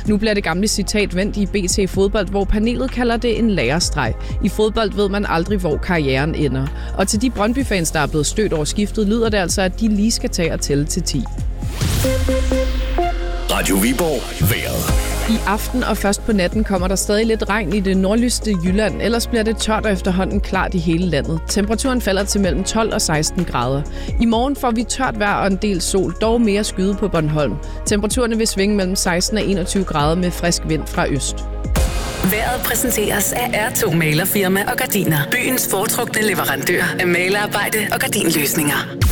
Nu bliver det gamle citat vendt i BT Fodbold, hvor panelet kalder det en lærestreg. I fodbold ved man aldrig, hvor karrieren ender. Og til de Brøndby-fans, der er blevet stødt over skiftet, lyder det altså, at de lige skal tage og tælle til 10. Radio Viborg vejret. I aften og først på natten kommer der stadig lidt regn i det nordligste Jylland, ellers bliver det tørt og efterhånden klart i hele landet. Temperaturen falder til mellem 12 og 16 grader. I morgen får vi tørt vejr og en del sol, dog mere skyde på Bornholm. Temperaturerne vil svinge mellem 16 og 21 grader med frisk vind fra øst. Vejret præsenteres af R2 Malerfirma og Gardiner. Byens foretrukne leverandør af malerarbejde og gardinløsninger.